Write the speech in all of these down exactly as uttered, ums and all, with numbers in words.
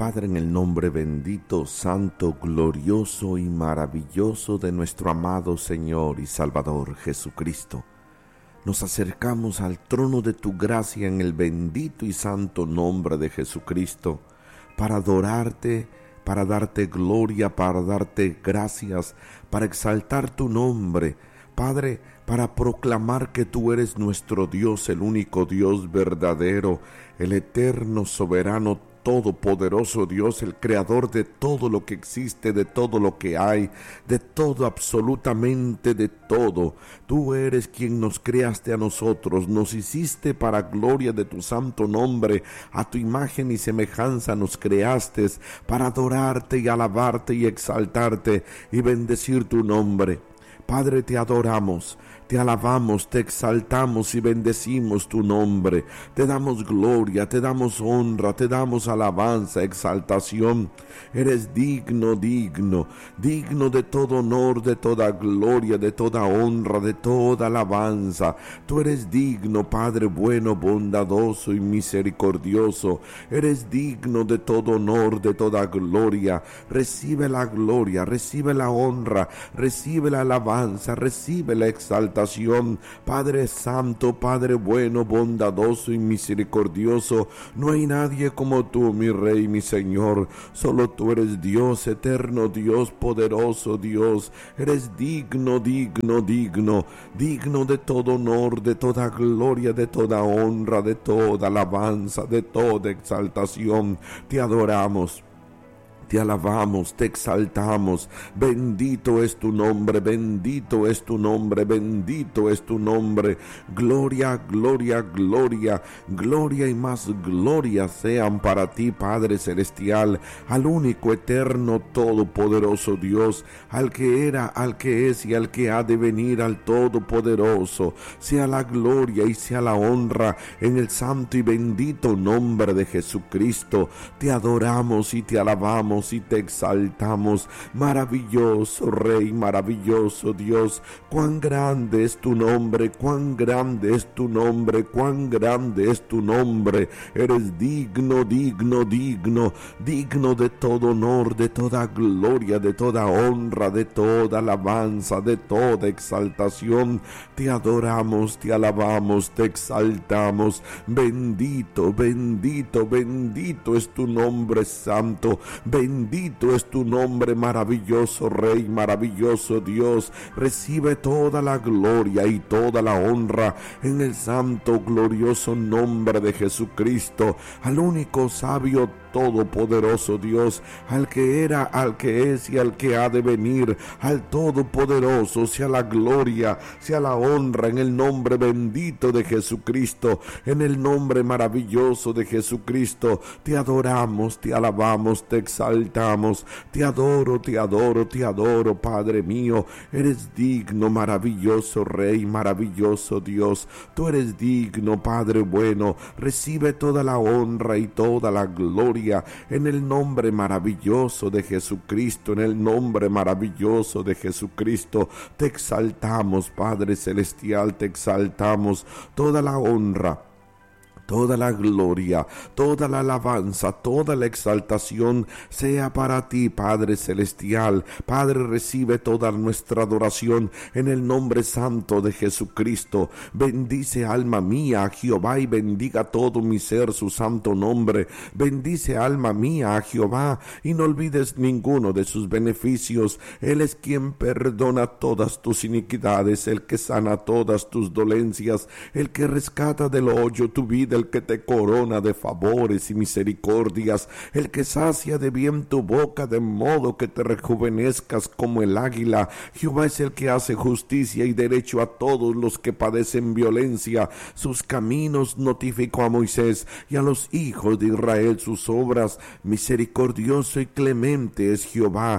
Padre, en el nombre bendito, santo, glorioso y maravilloso de nuestro amado Señor y Salvador Jesucristo, nos acercamos al trono de tu gracia en el bendito y santo nombre de Jesucristo para adorarte, para darte gloria, para darte gracias, para exaltar tu nombre, Padre, para proclamar que tú eres nuestro Dios, el único Dios verdadero, el eterno, soberano, todopoderoso Dios, el creador de todo lo que existe, de todo lo que hay, de todo, absolutamente de todo. Tú eres quien nos creaste a nosotros, nos hiciste para gloria de tu santo nombre, a tu imagen y semejanza nos creaste para adorarte y alabarte y exaltarte y bendecir tu nombre. Padre, te adoramos, te alabamos, te exaltamos y bendecimos tu nombre. Te damos gloria, te damos honra, te damos alabanza, exaltación. Eres digno, digno, digno de todo honor, de toda gloria, de toda honra, de toda alabanza. Tú eres digno, Padre bueno, bondadoso y misericordioso. Eres digno de todo honor, de toda gloria. Recibe la gloria, recibe la honra, recibe la alabanza, recibe la exaltación. Padre santo, Padre bueno, bondadoso y misericordioso, no hay nadie como tú, mi Rey, mi Señor. Solo tú eres Dios, eterno Dios, poderoso Dios. Eres digno, digno, digno, digno de todo honor, de toda gloria, de toda honra, de toda alabanza, de toda exaltación. Te adoramos. Te alabamos, te exaltamos, bendito es tu nombre, bendito es tu nombre, bendito es tu nombre. Gloria, gloria, gloria, gloria y más gloria sean para ti, Padre Celestial, al único, eterno, todopoderoso Dios, al que era, al que es y al que ha de venir, al Todopoderoso. Sea la gloria y sea la honra en el santo y bendito nombre de Jesucristo. Te adoramos y te alabamos y te exaltamos. Maravilloso Rey, maravilloso Dios, cuán grande es tu nombre, cuán grande es tu nombre, cuán grande es tu nombre. Eres digno, digno, digno, digno de todo honor, de toda gloria, de toda honra, de toda alabanza, de toda exaltación. Te adoramos, te alabamos, te exaltamos. Bendito, bendito, bendito es tu nombre santo. Bendito es tu nombre, maravilloso Rey, maravilloso Dios. Recibe toda la gloria y toda la honra en el santo, glorioso nombre de Jesucristo, al único sabio, todopoderoso Dios, al que era, al que es y al que ha de venir, al todopoderoso, sea la gloria, sea la honra en el nombre bendito de Jesucristo, en el nombre maravilloso de Jesucristo. Te adoramos, te alabamos, te exaltamos, te adoro, te adoro, te adoro, Padre mío. Eres digno, maravilloso Rey, maravilloso Dios. Tú eres digno, Padre bueno. Recibe toda la honra y toda la gloria en el nombre maravilloso de Jesucristo, en el nombre maravilloso de Jesucristo. Te exaltamos, Padre Celestial, te exaltamos. Toda la honra, toda la gloria, toda la alabanza, toda la exaltación sea para ti, Padre Celestial. Padre, recibe toda nuestra adoración en el nombre santo de Jesucristo. Bendice, alma mía, a Jehová, y bendiga todo mi ser su santo nombre. Bendice, alma mía, a Jehová, y no olvides ninguno de sus beneficios. Él es quien perdona todas tus iniquidades, el que sana todas tus dolencias, el que rescata del hoyo tu vida, el que te corona de favores y misericordias, el que sacia de bien tu boca, de modo que te rejuvenezcas como el águila. Jehová es el que hace justicia y derecho a todos los que padecen violencia. Sus caminos notificó a Moisés, y a los hijos de Israel sus obras. Misericordioso y clemente es Jehová,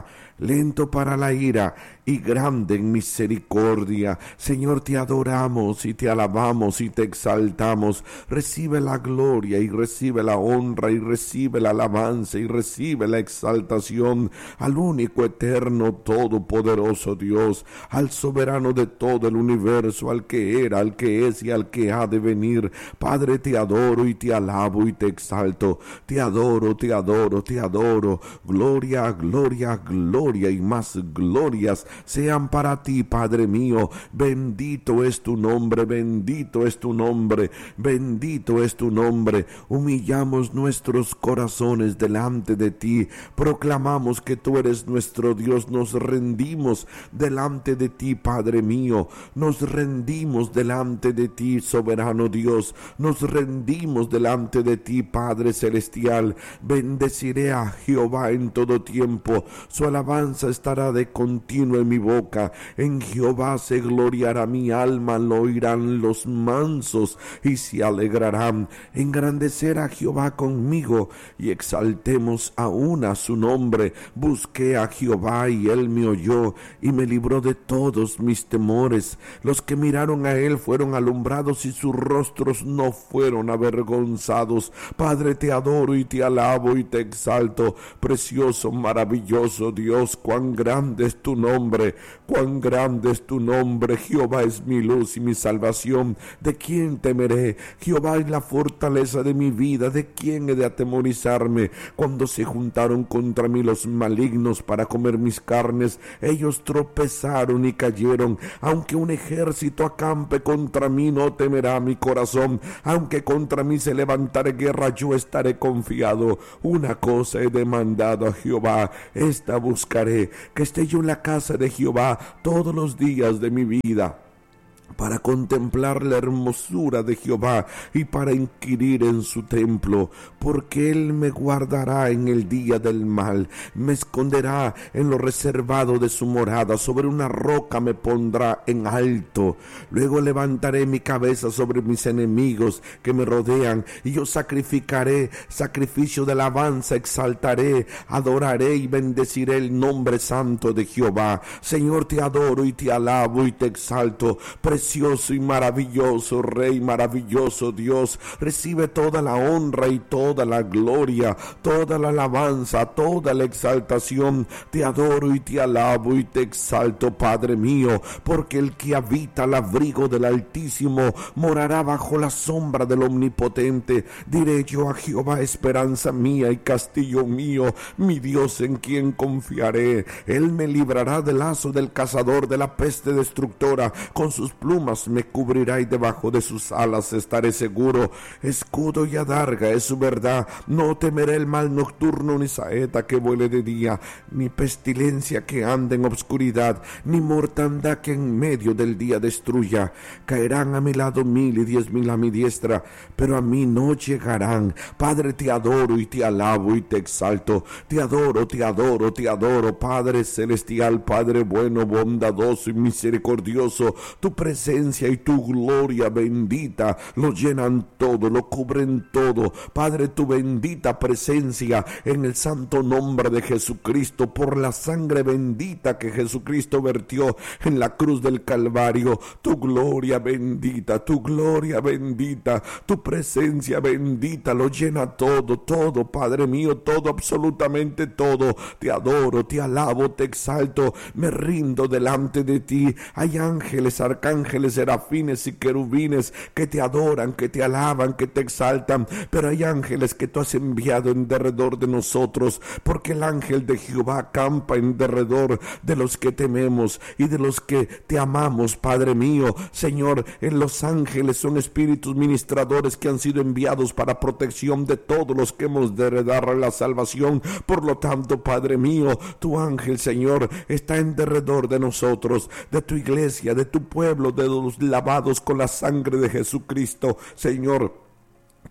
lento para la ira y grande en misericordia. Señor, te adoramos y te alabamos y te exaltamos. Recibe la gloria y recibe la honra y recibe la alabanza y recibe la exaltación al único, eterno, todopoderoso Dios, al soberano de todo el universo, al que era, al que es y al que ha de venir. Padre, te adoro y te alabo y te exalto. Te adoro, te adoro, te adoro. Gloria, gloria, gloria y más glorias sean para ti, Padre mío. Bendito es tu nombre, bendito es tu nombre, bendito es tu nombre. Humillamos nuestros corazones delante de ti, proclamamos que tú eres nuestro Dios, nos rendimos delante de ti, Padre mío, nos rendimos delante de ti, soberano Dios, nos rendimos delante de ti, Padre celestial. Bendeciré a Jehová en todo tiempo, su alabanza estará de continuo en mi boca. En Jehová se gloriará mi alma, lo oirán los mansos y se alegrarán. Engrandecer a Jehová conmigo y exaltemos aún a su nombre. Busqué a Jehová y él me oyó y me libró de todos mis temores. Los que miraron a él fueron alumbrados y sus rostros no fueron avergonzados. Padre, te adoro y te alabo y te exalto. Precioso, maravilloso Dios, cuán grande es tu nombre, cuán grande es tu nombre. Jehová es mi luz y mi salvación. ¿De quién temeré? Jehová es la fortaleza de mi vida. ¿De quién he de atemorizarme? Cuando se juntaron contra mí los malignos para comer mis carnes, ellos tropezaron y cayeron. Aunque un ejército acampe contra mí, no temerá mi corazón. Aunque contra mí se levantare guerra, yo estaré confiado. Una cosa he demandado a Jehová, esta buscaré, que esté yo en la casa de Jehová todos los días de mi vida, para contemplar la hermosura de Jehová y para inquirir en su templo, porque él me guardará en el día del mal, me esconderá en lo reservado de su morada, sobre una roca me pondrá en alto. Luego levantaré mi cabeza sobre mis enemigos que me rodean, y yo sacrificaré sacrificio de alabanza, exaltaré, adoraré y bendeciré el nombre santo de Jehová. Señor, te adoro y te alabo y te exalto. Precioso y maravilloso Rey, maravilloso Dios, recibe toda la honra y toda la gloria, toda la alabanza, toda la exaltación. Te adoro y te alabo y te exalto, Padre mío, porque el que habita al abrigo del Altísimo morará bajo la sombra del Omnipotente. Diré yo a Jehová, esperanza mía y castillo mío, mi Dios en quien confiaré. Él me librará del lazo del cazador, de la peste destructora. Con sus plumas me cubrirá y debajo de sus alas estaré seguro. Escudo y adarga es su verdad. No temeré el mal nocturno, ni saeta que vuele de día, ni pestilencia que ande en obscuridad, ni mortandad que en medio del día destruya. Caerán a mi lado mil y diez mil a mi diestra, pero a mí no llegarán. Padre, te adoro y te alabo y te exalto. Te adoro, te adoro, te adoro, Padre celestial, Padre bueno, bondadoso y misericordioso. Tu presencia y tu gloria bendita lo llenan todo, lo cubren todo. Padre, tu bendita presencia en el santo nombre de Jesucristo, por la sangre bendita que Jesucristo vertió en la cruz del Calvario. Tu gloria bendita, tu gloria bendita, tu presencia bendita lo llena todo, todo, Padre mío, todo, absolutamente todo. Te adoro, te alabo, te exalto, me rindo delante de ti. Hay ángeles, arcángeles, serafines y querubines que te adoran, que te alaban, que te exaltan, pero hay ángeles que tú has enviado en derredor de nosotros, porque el ángel de Jehová acampa en derredor de los que tememos y de los que te amamos, Padre mío. Señor, en los ángeles son espíritus ministradores que han sido enviados para protección de todos los que hemos de heredar la salvación. Por lo tanto, Padre mío, tu ángel, Señor, está en derredor de nosotros, de tu iglesia, de tu pueblo, de los lavados con la sangre de Jesucristo. Señor,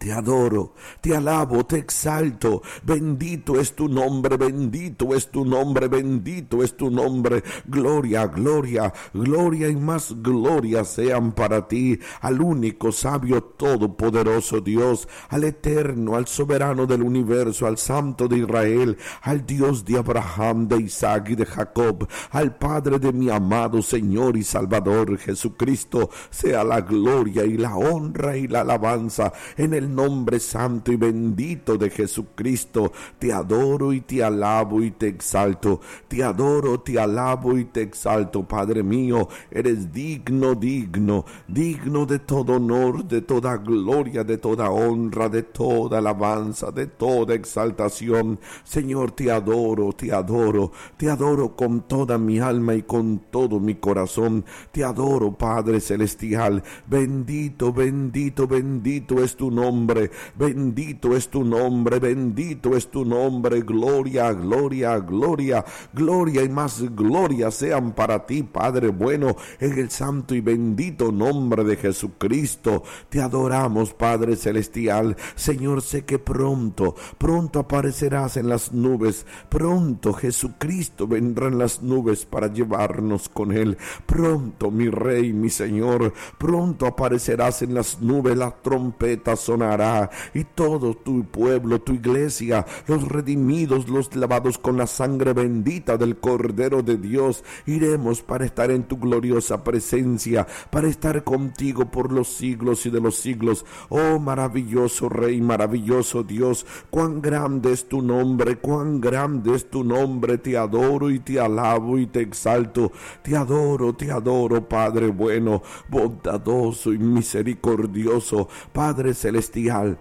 Te adoro, te alabo, te exalto. Bendito es tu nombre, bendito es tu nombre, bendito es tu nombre. Gloria, gloria, gloria y más gloria sean para ti, al único sabio todopoderoso Dios, al eterno, al soberano del universo, al santo de Israel, al Dios de Abraham, de Isaac y de Jacob, al Padre de mi amado Señor y Salvador Jesucristo. Sea la gloria y la honra y la alabanza en el nombre santo y bendito de Jesucristo. Te adoro y te alabo y te exalto. Te adoro, te alabo y te exalto, Padre mío. Eres digno, digno, digno de todo honor, de toda gloria, de toda honra, de toda alabanza, de toda exaltación. Señor, te adoro, te adoro, te adoro con toda mi alma y con todo mi corazón. Te adoro, Padre celestial. Bendito, bendito, bendito es tu nombre. Bendito es tu nombre, bendito es tu nombre. Gloria, gloria, gloria, gloria y más gloria sean para ti, Padre bueno, en el santo y bendito nombre de Jesucristo. Te adoramos, Padre celestial. Señor, sé que pronto, pronto aparecerás en las nubes. Pronto Jesucristo vendrá en las nubes para llevarnos con él. Pronto, mi Rey, mi Señor, pronto aparecerás en las nubes. La trompeta sonará y todo tu pueblo, tu iglesia, los redimidos, los lavados con la sangre bendita del Cordero de Dios, iremos para estar en tu gloriosa presencia, para estar contigo por los siglos y de los siglos. Oh maravilloso Rey, maravilloso Dios, cuán grande es tu nombre, cuán grande es tu nombre. Te adoro y te alabo y te exalto. Te adoro, te adoro, Padre bueno, bondadoso y misericordioso, Padre celestial.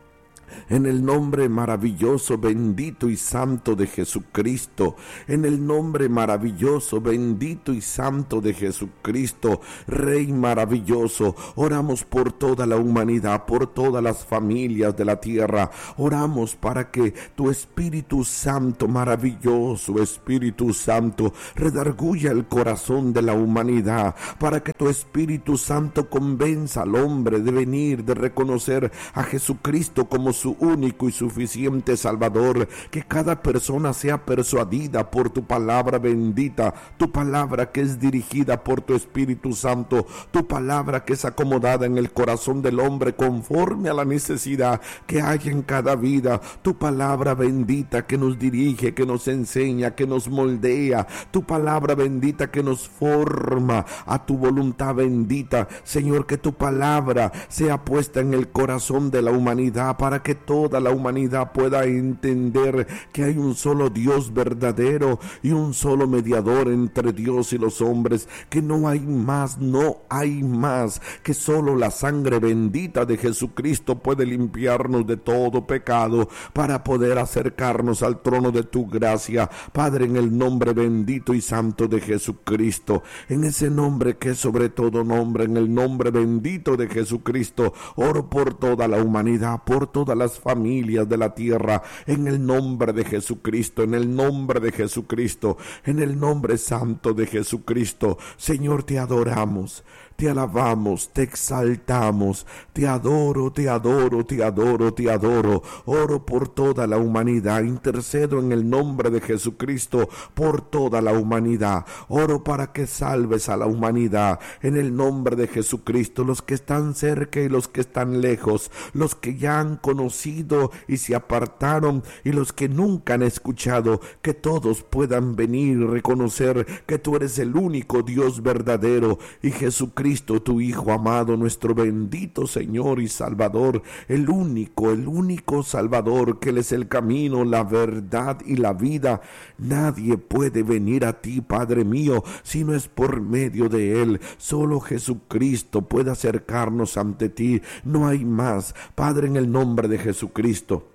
En el nombre maravilloso, bendito y santo de Jesucristo, en el nombre maravilloso, bendito y santo de Jesucristo, Rey maravilloso, oramos por toda la humanidad, por todas las familias de la tierra. Oramos para que tu Espíritu Santo, maravilloso Espíritu Santo, redarguya el corazón de la humanidad, para que tu Espíritu Santo convenza al hombre de venir, de reconocer a Jesucristo como su su único y suficiente Salvador. Que cada persona sea persuadida por tu palabra bendita, tu palabra que es dirigida por tu Espíritu Santo, tu palabra que es acomodada en el corazón del hombre conforme a la necesidad que hay en cada vida, tu palabra bendita que nos dirige, que nos enseña, que nos moldea, tu palabra bendita que nos forma a tu voluntad bendita. Señor, que tu palabra sea puesta en el corazón de la humanidad para que toda la humanidad pueda entender que hay un solo Dios verdadero y un solo mediador entre Dios y los hombres, que no hay más, no hay más, que solo la sangre bendita de Jesucristo puede limpiarnos de todo pecado para poder acercarnos al trono de tu gracia. Padre, en el nombre bendito y santo de Jesucristo, en ese nombre que es sobre todo nombre, en el nombre bendito de Jesucristo, oro por toda la humanidad, por todas las familias de la tierra, en el nombre de Jesucristo, en el nombre de Jesucristo, en el nombre santo de Jesucristo. Señor, te adoramos, te alabamos, te exaltamos, te adoro, te adoro, te adoro, te adoro. Oro por toda la humanidad, intercedo en el nombre de Jesucristo por toda la humanidad. Oro para que salves a la humanidad, en el nombre de Jesucristo, los que están cerca y los que están lejos, los que ya han conocido y se apartaron y los que nunca han escuchado, que todos puedan venir y reconocer que tú eres el único Dios verdadero y Jesucristo, Cristo, tu Hijo amado, nuestro bendito Señor y Salvador, el único, el único Salvador, que Él es el camino, la verdad y la vida. Nadie puede venir a ti, Padre mío, si no es por medio de Él. Solo Jesucristo puede acercarnos ante ti. No hay más. Padre, en el nombre de Jesucristo,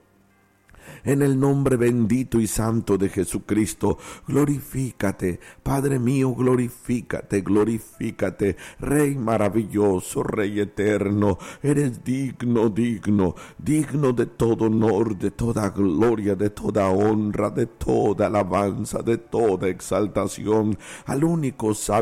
en el nombre bendito y santo de Jesucristo, glorifícate, Padre mío, glorifícate, glorifícate, Rey maravilloso, Rey eterno, eres digno, digno, digno de todo honor, de toda gloria, de toda honra, de toda alabanza, de toda exaltación, al único sabio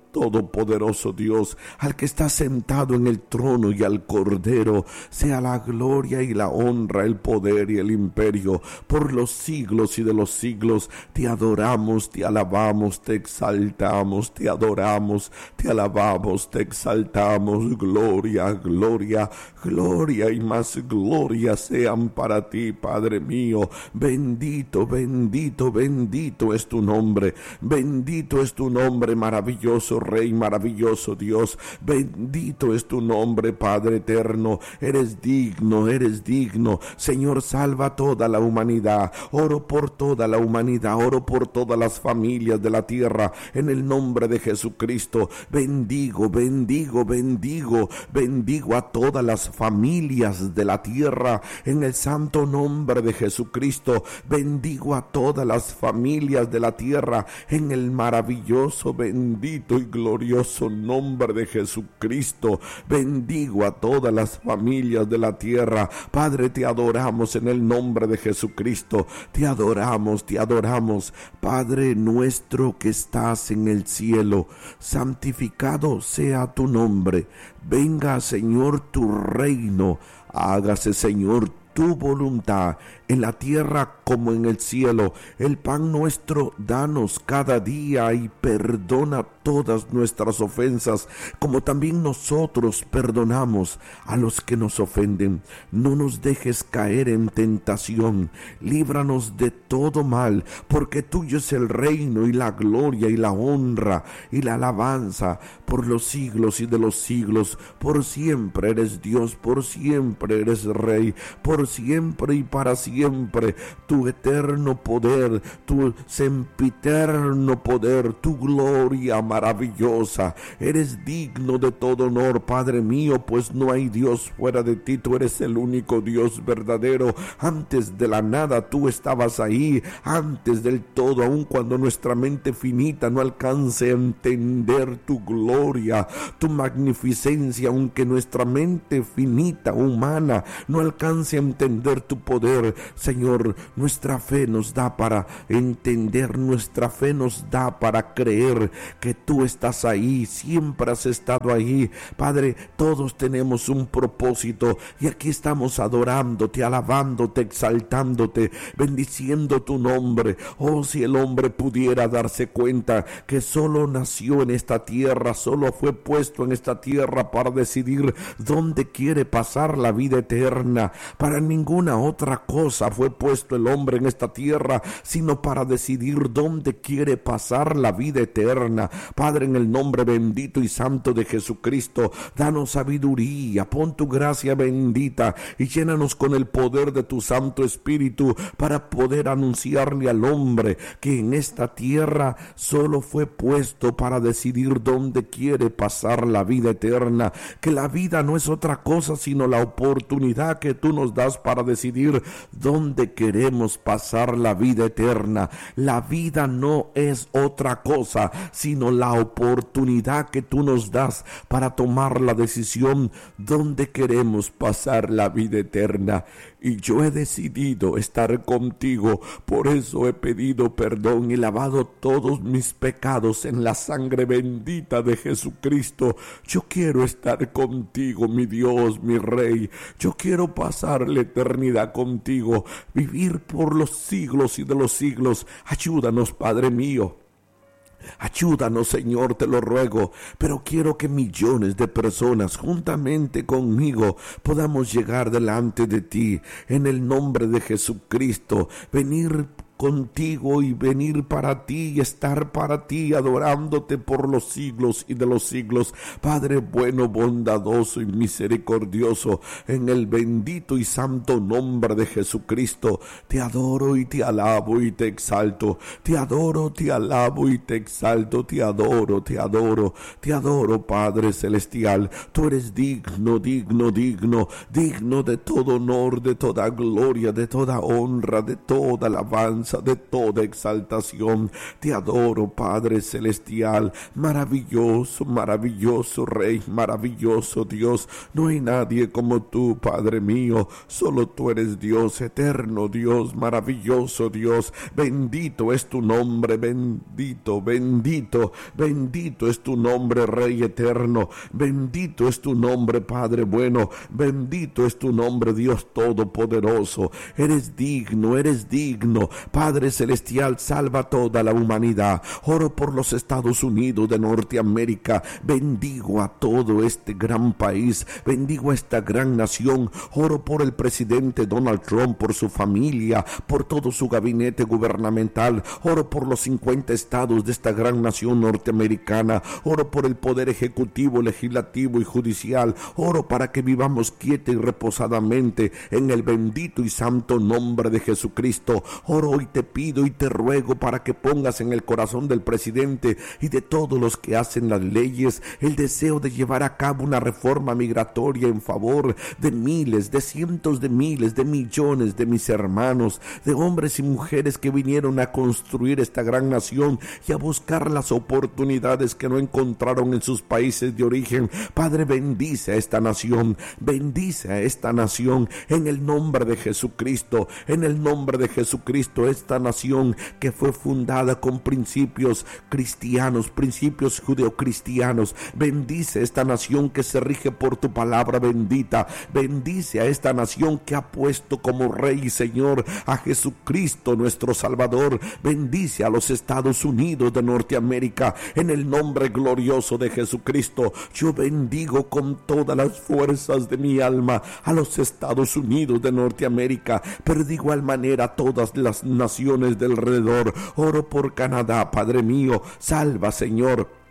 todopoderoso Dios, al que está sentado en el trono y al Cordero, sea la gloria y la honra, el poder y el imperio, por los siglos y de los siglos. Te adoramos, te alabamos, te exaltamos, te adoramos, te alabamos, te exaltamos. Gloria, gloria, gloria y más gloria sean para ti, Padre mío. Bendito, bendito, bendito es tu nombre. Bendito es tu nombre, maravilloso Rey, maravilloso Dios. Bendito es tu nombre, Padre eterno. Eres digno, eres digno. Señor, salva a toda la humanidad. Oro por toda la humanidad, oro por todas las familias de la tierra, en el nombre de Jesucristo. Bendigo, bendigo, bendigo, bendigo a todas las familias de la tierra, en el santo nombre de Jesucristo. Bendigo a todas las familias de la tierra, en el maravilloso, bendito y glorioso nombre de Jesucristo. Bendigo a todas las familias de la tierra. Padre, te adoramos en el nombre de Jesucristo. Te adoramos, te adoramos. Padre nuestro que estás en el cielo, santificado sea tu nombre. Venga, Señor, tu reino. Hágase, Señor, tu voluntad, en la tierra como en el cielo. El pan nuestro danos cada día, y perdona todas nuestras ofensas, como también nosotros perdonamos a los que nos ofenden. No nos dejes caer en tentación, líbranos de todo mal, porque tuyo es el reino y la gloria y la honra y la alabanza por los siglos y de los siglos. Por siempre eres Dios, por siempre eres Rey, por siempre y para siempre. Tu eterno poder, tu sempiterno poder, tu gloria maravillosa. Eres digno de todo honor, Padre mío, pues no hay Dios fuera de ti. Tú eres el único Dios verdadero. Antes de la nada tú estabas ahí, antes del todo, aun cuando nuestra mente finita no alcance a entender tu gloria, tu magnificencia, aunque nuestra mente finita, humana, no alcance a entender tu poder. Señor, nuestra fe nos da para entender, nuestra fe nos da para creer que tú estás ahí, siempre has estado ahí. Padre, todos tenemos un propósito y aquí estamos adorándote, alabándote, exaltándote, bendiciendo tu nombre. Oh, si el hombre pudiera darse cuenta que solo nació en esta tierra, solo fue puesto en esta tierra para decidir dónde quiere pasar la vida eterna. Para ninguna otra cosa fue puesto el hombre en esta tierra, sino para decidir dónde quiere pasar la vida eterna. Padre, en el nombre bendito y santo de Jesucristo, danos sabiduría, pon tu gracia bendita y llénanos con el poder de tu Santo Espíritu para poder anunciarle al hombre que en esta tierra solo fue puesto para decidir dónde quiere pasar la vida eterna, que la vida no es otra cosa sino la oportunidad que tú nos das para decidir dónde queremos pasar la vida eterna. La vida no es otra cosa sino la oportunidad que tú nos das para tomar la decisión dónde queremos pasar la vida eterna. Y yo he decidido estar contigo, por eso he pedido perdón y lavado todos mis pecados en la sangre bendita de Jesucristo. Yo quiero estar contigo, mi Dios, mi Rey. Yo quiero pasar la eternidad contigo, vivir por los siglos y de los siglos. Ayúdanos, Padre mío. Ayúdanos, Señor, te lo ruego, pero quiero que millones de personas juntamente conmigo podamos llegar delante de ti en el nombre de Jesucristo, venir contigo y venir para ti y estar para ti, adorándote por los siglos y de los siglos. Padre bueno, bondadoso y misericordioso, en el bendito y santo nombre de Jesucristo, te adoro y te alabo y te exalto. Te adoro, te alabo y te exalto. Te adoro, te adoro, te adoro, Padre celestial. Tú eres digno, digno, digno, digno de todo honor, de toda gloria, de toda honra, de toda alabanza. alabanza, de toda exaltación. Te adoro, Padre celestial, maravilloso, maravilloso Rey, maravilloso Dios. No hay nadie como tú, Padre mío, solo tú eres Dios, eterno Dios, maravilloso Dios. Bendito es tu nombre, bendito, bendito, bendito es tu nombre, Rey eterno. Bendito es tu nombre, Padre bueno. Bendito es tu nombre, Dios todopoderoso. Eres digno, eres digno. Padre celestial, salva toda la humanidad. Oro por los Estados Unidos de Norteamérica. Bendigo a todo este gran país. Bendigo a esta gran nación. Oro por el presidente Donald Trump, por su familia, por todo su gabinete gubernamental. Oro por los cincuenta estados de esta gran nación norteamericana. Oro por el poder ejecutivo, legislativo y judicial. Oro para que vivamos quieta y reposadamente en el bendito y santo nombre de Jesucristo. Oro y te pido y te ruego para que pongas en el corazón del presidente y de todos los que hacen las leyes el deseo de llevar a cabo una reforma migratoria en favor de miles, de cientos de miles, de millones de mis hermanos, de hombres y mujeres que vinieron a construir esta gran nación y a buscar las oportunidades que no encontraron en sus países de origen. Padre, bendice a esta nación, bendice a esta nación en el nombre de Jesucristo, en el nombre de Jesucristo, esta nación que fue fundada con principios cristianos, principios judeocristianos. Bendice esta nación que se rige por tu palabra bendita. Bendice a esta nación que ha puesto como Rey y Señor a Jesucristo nuestro Salvador. Bendice a los Estados Unidos de Norteamérica en el nombre glorioso de Jesucristo. Yo bendigo con todas las fuerzas de mi alma a los Estados Unidos de Norteamérica, pero de igual manera a todas las naciones del alrededor. Oro por Canadá, Padre mío, salva, Señor.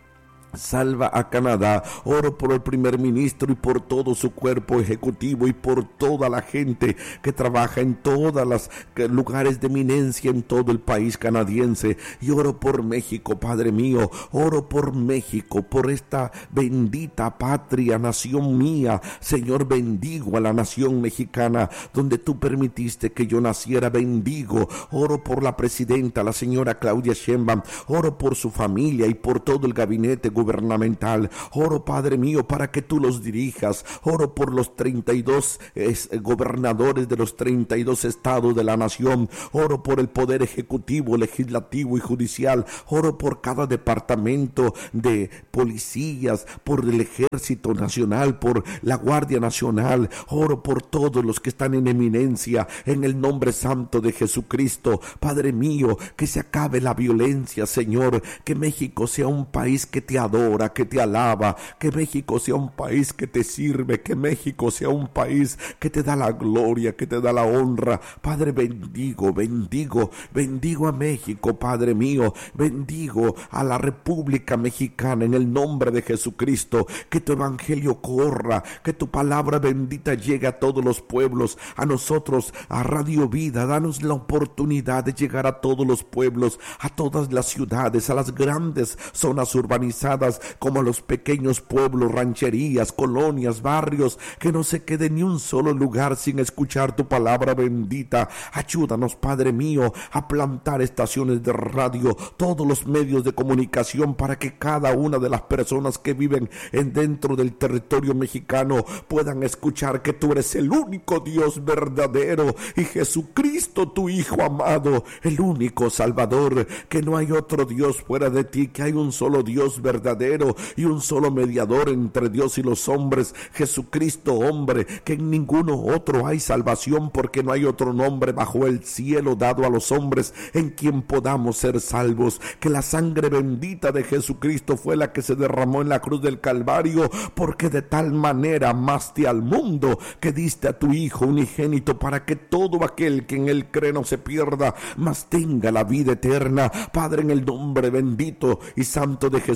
Salva a Canadá. Oro por el primer ministro y por todo su cuerpo ejecutivo y por toda la gente que trabaja en todos los lugares de eminencia en todo el país canadiense. Y oro por México, Padre mío. Oro por México, por esta bendita patria, nación mía. Señor, bendigo a la nación mexicana donde tú permitiste que yo naciera. Bendigo. Oro por la presidenta, la señora Claudia Sheinbaum. Oro por su familia y por todo el gabinete gubernamental. Oro, Padre mío, para que tú los dirijas. Oro por los treinta y dos eh, gobernadores de los treinta y dos estados de la nación. Oro por el poder ejecutivo, legislativo y judicial. Oro por cada departamento de policías, por el ejército nacional, por la Guardia Nacional. Oro por todos los que están en eminencia en el nombre santo de Jesucristo. Padre mío, que se acabe la violencia, Señor. Que México sea un país que te adora, que te alaba, que México sea un país que te sirve, que México sea un país que te da la gloria, que te da la honra. Padre, bendigo, bendigo, bendigo a México, Padre mío, bendigo a la República Mexicana en el nombre de Jesucristo. Que tu evangelio corra, que tu palabra bendita llegue a todos los pueblos, a nosotros, a Radio Vida. Danos la oportunidad de llegar a todos los pueblos, a todas las ciudades, a las grandes zonas urbanizadas, como a los pequeños pueblos, rancherías, colonias, barrios. Que no se quede ni un solo lugar sin escuchar tu palabra bendita. Ayúdanos, Padre mío, a plantar estaciones de radio, todos los medios de comunicación, para que cada una de las personas que viven en dentro del territorio mexicano puedan escuchar que tú eres el único Dios verdadero y Jesucristo, tu Hijo amado, el único Salvador, que no hay otro Dios fuera de ti, que hay un solo Dios verdadero y un solo mediador entre Dios y los hombres, Jesucristo hombre, que en ninguno otro hay salvación, porque no hay otro nombre bajo el cielo dado a los hombres en quien podamos ser salvos. Que la sangre bendita de Jesucristo fue la que se derramó en la cruz del Calvario, porque de tal manera amaste al mundo que diste a tu Hijo unigénito, para que todo aquel que en él cree no se pierda, mas tenga la vida eterna. Padre, en el nombre bendito y santo de Jesucristo,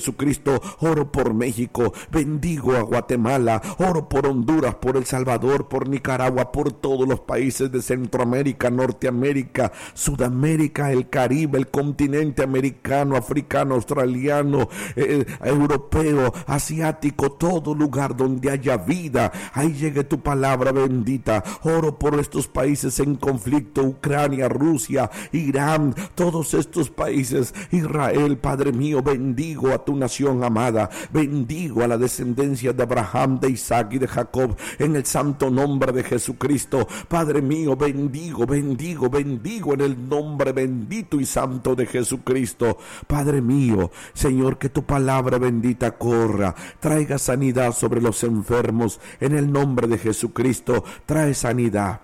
Jesucristo. Oro por México, bendigo a Guatemala, oro por Honduras, por El Salvador, por Nicaragua, por todos los países de Centroamérica, Norteamérica, Sudamérica, el Caribe, el continente americano, africano, australiano, eh, europeo, asiático, todo lugar donde haya vida, ahí llegue tu palabra bendita. Oro por estos países en conflicto, Ucrania, Rusia, Irán, todos estos países, Israel, Padre mío, bendigo a tu nación amada, bendigo a la descendencia de Abraham, de Isaac y de Jacob, en el santo nombre de Jesucristo. Padre mío, bendigo, bendigo, bendigo en el nombre bendito y santo de Jesucristo. Padre mío, Señor, que tu palabra bendita corra, traiga sanidad sobre los enfermos, en el nombre de Jesucristo. Trae sanidad.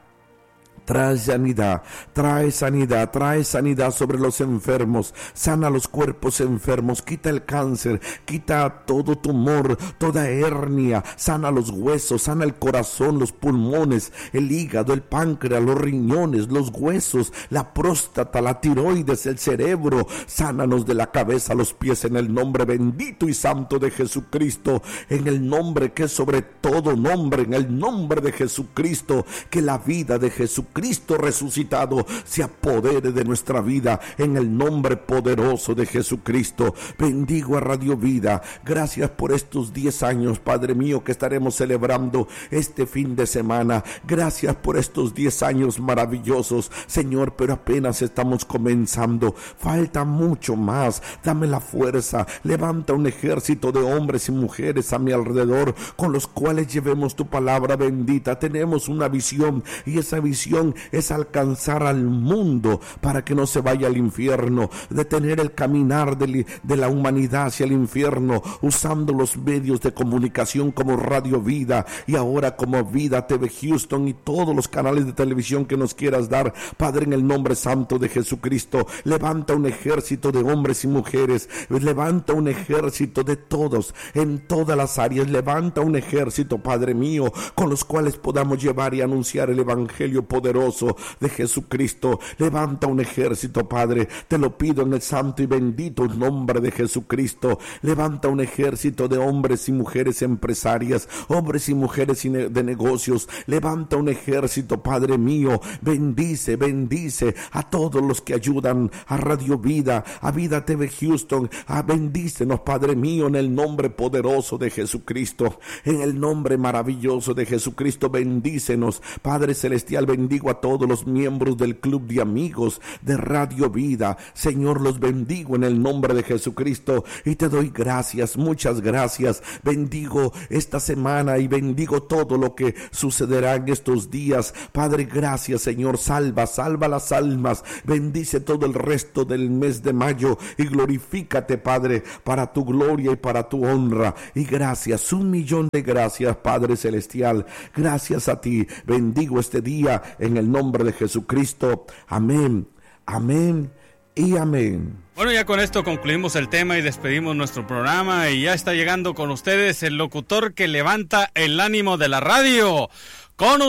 Trae sanidad, trae sanidad, trae sanidad sobre los enfermos, sana los cuerpos enfermos, quita el cáncer, quita todo tumor, toda hernia, sana los huesos, sana el corazón, los pulmones, el hígado, el páncreas, los riñones, los huesos, la próstata, la tiroides, el cerebro, sánanos de la cabeza a los pies en el nombre bendito y santo de Jesucristo, en el nombre que es sobre todo nombre, en el nombre de Jesucristo, que la vida de Jesucristo Cristo resucitado se apodere de nuestra vida en el nombre poderoso de Jesucristo. Bendigo a Radio Vida, gracias por estos diez años, Padre mío, que estaremos celebrando este fin de semana. Gracias por estos diez años maravillosos, Señor, pero apenas estamos comenzando, falta mucho más. Dame la fuerza, levanta un ejército de hombres y mujeres a mi alrededor, con los cuales llevemos tu palabra bendita. Tenemos una visión, y esa visión es alcanzar al mundo para que no se vaya al infierno, detener el caminar de, de la humanidad hacia el infierno, usando los medios de comunicación como Radio Vida y ahora como Vida T V Houston y todos los canales de televisión que nos quieras dar. Padre, en el nombre santo de Jesucristo, levanta un ejército de hombres y mujeres, levanta un ejército de todos, en todas las áreas, levanta un ejército, Padre mío, con los cuales podamos llevar y anunciar el evangelio poderoso de Jesucristo. Levanta un ejército, Padre, te lo pido en el santo y bendito nombre de Jesucristo. Levanta un ejército de hombres y mujeres empresarias, hombres y mujeres de negocios. Levanta un ejército, Padre mío, bendice, bendice a todos los que ayudan a Radio Vida, a Vida T V Houston, a bendícenos, Padre mío, en el nombre poderoso de Jesucristo, en el nombre maravilloso de Jesucristo. Bendícenos, Padre celestial. Bendigo a todos los miembros del club de amigos de Radio Vida, Señor, los bendigo en el nombre de Jesucristo y te doy gracias, muchas gracias. Bendigo esta semana y bendigo todo lo que sucederá en estos días, Padre. Gracias, Señor. Salva, salva las almas, bendice todo el resto del mes de mayo y glorifícate, Padre, para tu gloria y para tu honra. Y gracias, un millón de gracias, Padre celestial. Gracias a ti. Bendigo este día en el nombre de Jesucristo. Amén, amén y amén. Bueno, ya con esto concluimos el tema y despedimos nuestro programa, y ya está llegando con ustedes el locutor que levanta el ánimo de la radio. Con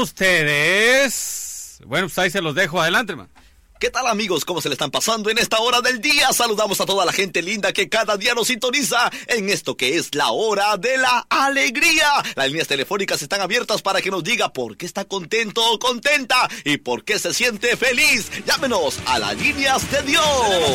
ustedes, bueno, pues ahí se los dejo. Adelante, hermano. ¿Qué tal, amigos? ¿Cómo se le están pasando en esta hora del día? Saludamos a toda la gente linda que cada día nos sintoniza en esto que es la hora de la alegría. Las líneas telefónicas están abiertas para que nos diga por qué está contento o contenta y por qué se siente feliz. Llámenos a las líneas de Dios.